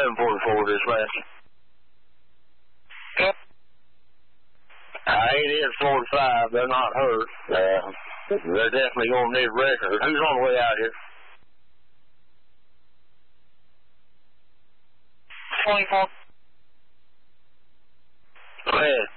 1144 dispatch. Yep. 8845, they're not hurt. They're definitely going to need a record. Who's on the way out here? 24. Go ahead.